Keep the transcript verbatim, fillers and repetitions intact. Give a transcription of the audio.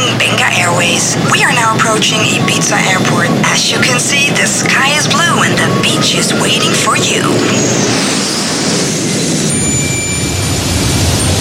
boarding Benga Airways. We are now approaching Ibiza Airport. As you can see, the sky is blue and the beach is waiting for you.